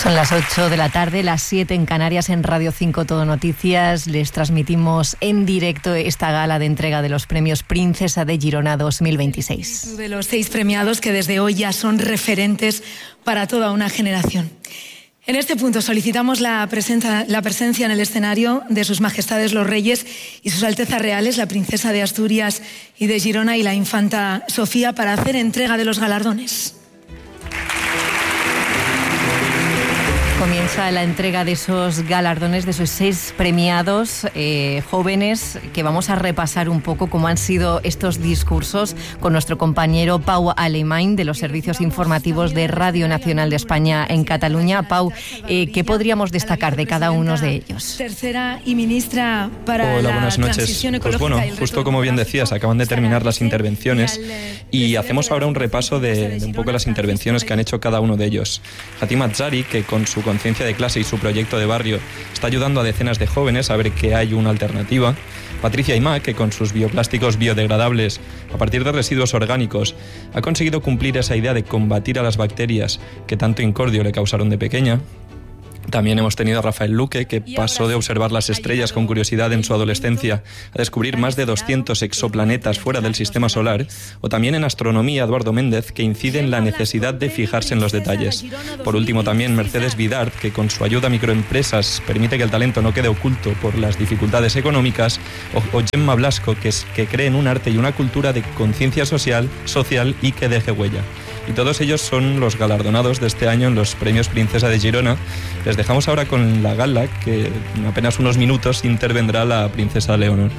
Son las 8 de la tarde, las 7 en Canarias, en Radio 5 Todo Noticias. Les transmitimos en directo esta gala de entrega de los premios Princesa de Girona 2026. De los 6 premiados que desde hoy ya son referentes para toda una generación. En este punto solicitamos la presencia en el escenario de sus majestades los reyes y sus altezas reales, la princesa de Asturias y de Girona y la infanta Sofía, para hacer entrega de los galardones. Comienza la entrega de esos galardones, de esos 6 premiados jóvenes, que vamos a repasar un poco cómo han sido estos discursos con nuestro compañero Pau Alemany de los servicios informativos de Radio Nacional de España en Cataluña. Pau, ¿qué podríamos destacar de cada uno de ellos? Tercera y ministra para Hola, la buenas noches. transición ecológica. Pues bueno, justo como bien decías, acaban de terminar las intervenciones y hacemos ahora un repaso de un poco las intervenciones que han hecho cada uno de ellos. Hatim Atzari, que con su conciencia de clase y su proyecto de barrio está ayudando a decenas de jóvenes a ver que hay una alternativa. Patricia Aimá, que con sus bioplásticos biodegradables a partir de residuos orgánicos ha conseguido cumplir esa idea de combatir a las bacterias que tanto incordio le causaron de pequeña. También hemos tenido a Rafael Luque, que pasó de observar las estrellas con curiosidad en su adolescencia a descubrir más de 200 exoplanetas fuera del sistema solar. O también en astronomía, Eduardo Méndez, que incide en la necesidad de fijarse en los detalles. Por último, también Mercedes Vidart, que con su ayuda a microempresas permite que el talento no quede oculto por las dificultades económicas. O Gemma Blasco, que cree en un arte y una cultura de conciencia social y que deje huella. Y todos ellos son los galardonados de este año en los premios Princesa de Girona. Les dejamos ahora con la gala, que en apenas unos minutos intervendrá la princesa Leonor.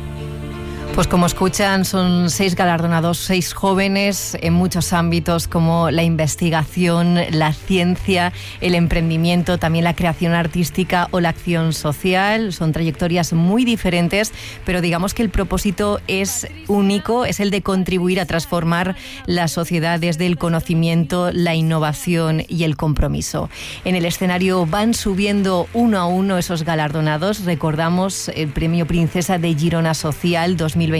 Pues como escuchan, son 6 galardonados, 6 jóvenes en muchos ámbitos como la investigación, la ciencia, el emprendimiento, también la creación artística o la acción social. Son trayectorias muy diferentes, pero digamos que el propósito es único, es el de contribuir a transformar la sociedad desde el conocimiento, la innovación y el compromiso. En el escenario van subiendo uno a uno esos galardonados. Recordamos el premio Princesa de Girona Social 2026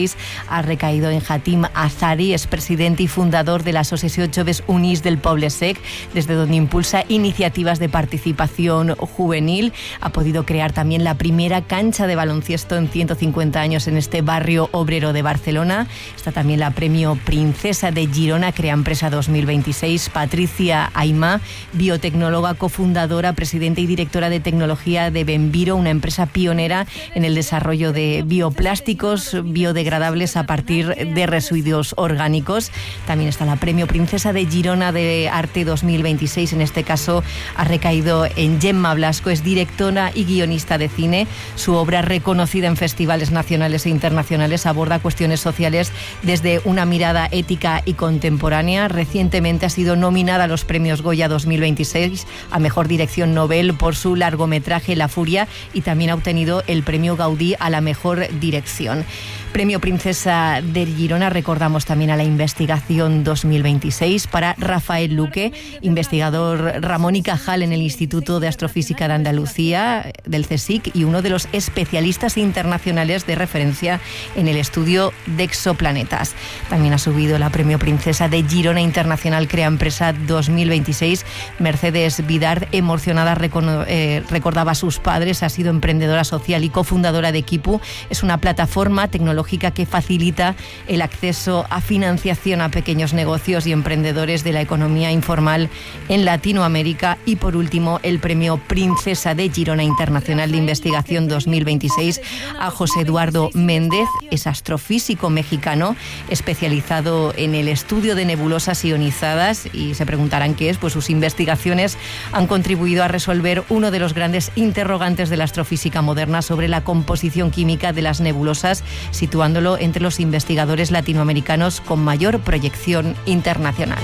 ha recaído en Hatim Atzari, es presidente y fundador de la Asociación Joves Units del Poble Sec, desde donde impulsa iniciativas de participación juvenil. Ha podido crear también la primera cancha de baloncesto en 150 años en este barrio obrero de Barcelona. Está también la premio Princesa de Girona, Crea Empresa 2026, Patricia Aimá, biotecnóloga, cofundadora, presidenta y directora de tecnología de Benviro, una empresa pionera en el desarrollo de bioplásticos biodegradables a partir de residuos orgánicos. También está la premio Princesa de Girona de Arte 2026, en este caso ha recaído en Gemma Blasco, es directora y guionista de cine. Su obra, reconocida en festivales nacionales e internacionales, aborda cuestiones sociales desde una mirada ética y contemporánea. Recientemente ha sido nominada a los premios Goya 2026 a Mejor Dirección Nobel por su largometraje La Furia, y también ha obtenido el premio Gaudí a la Mejor Dirección. Premio Princesa de Girona, recordamos también a la investigación 2026 para Rafael Luque, investigador Ramón y Cajal en el Instituto de Astrofísica de Andalucía, del CSIC, y uno de los especialistas internacionales de referencia en el estudio de exoplanetas. También ha subido la Premio Princesa de Girona Internacional Crea Empresa 2026. Mercedes Vidart, emocionada, recordaba a sus padres, ha sido emprendedora social y cofundadora de Equipu. Es una plataforma tecnológica que facilita el acceso a financiación a pequeños negocios y emprendedores de la economía informal en Latinoamérica. Y por último, el premio Princesa de Girona Internacional de Investigación 2026 a José Eduardo Méndez, es astrofísico mexicano especializado en el estudio de nebulosas ionizadas, y se preguntarán qué es. Pues sus investigaciones han contribuido a resolver uno de los grandes interrogantes de la astrofísica moderna sobre la composición química de las nebulosas, situándolo entre los investigadores latinoamericanos con mayor proyección internacional.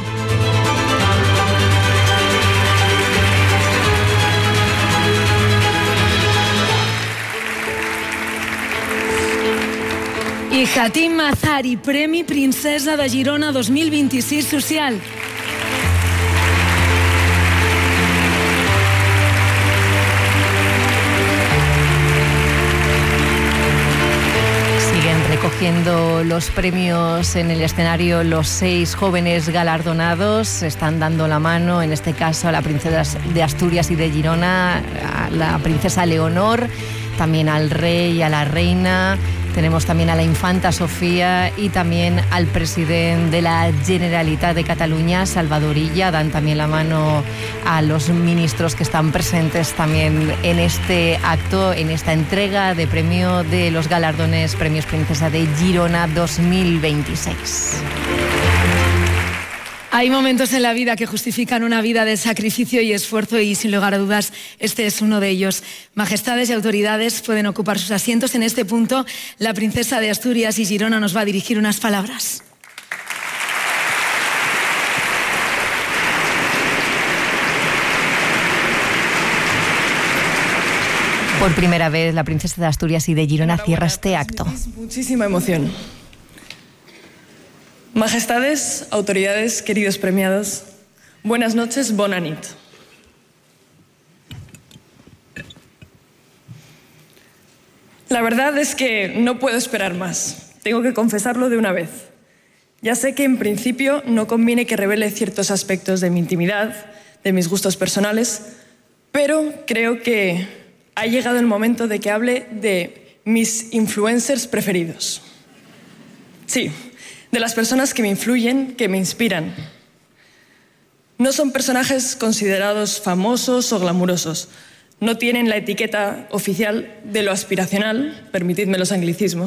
I Hatim Atzari, Premi Princesa de Girona 2026 Social. Siguen recogiendo recibiendo los premios en el escenario los 6 jóvenes galardonados. Están dando la mano, en este caso a la princesa de Asturias y de Girona, a la princesa Leonor, también al rey, a la reina. Tenemos también a la infanta Sofía y también al presidente de la Generalitat de Cataluña, Salvador Illa. Dan también la mano a los ministros que están presentes también en este acto, en esta entrega de premio de los galardones Premios Princesa de Girona 2026. Hay momentos en la vida que justifican una vida de sacrificio y esfuerzo y, sin lugar a dudas, este es uno de ellos. Majestades y autoridades pueden ocupar sus asientos. En este punto, la princesa de Asturias y Girona nos va a dirigir unas palabras. Por primera vez, la princesa de Asturias y de Girona cierra este acto. Muchísima emoción. Majestades, autoridades, queridos premiados, buenas noches, bona nit. La verdad es que no puedo esperar más. Tengo que confesarlo de una vez. Ya sé que en principio no conviene que revele ciertos aspectos de mi intimidad, de mis gustos personales, pero creo que ha llegado el momento de que hable de mis influencers preferidos. Sí, de las personas que me influyen, que me inspiran. No son personajes considerados famosos o glamurosos. No tienen la etiqueta oficial de lo aspiracional, permitidme los anglicismos.